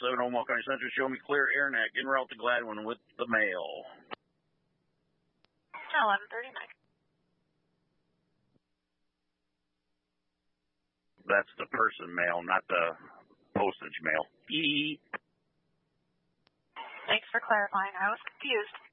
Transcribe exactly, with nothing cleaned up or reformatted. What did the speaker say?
seven Omaha County Central. Show me clear AirNet. En route to Gladwin with the mail. eleven thirty-nine. That's the person mail, not the postage mail. E. Thanks for clarifying. I was confused.